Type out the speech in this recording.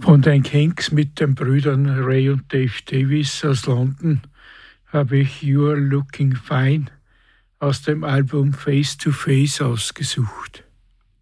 Von den Kinks mit den Brüdern Ray und Dave Davis aus London habe ich You Are Looking Fine aus dem Album Face to Face ausgesucht.